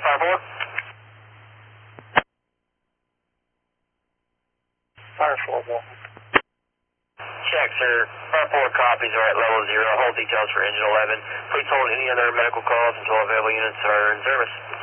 Fire 4. Fire 4, Walton. Check, sir. Fire 4 copies are at level 0. Hold details for engine 11. Please hold any other medical calls until available units are in service.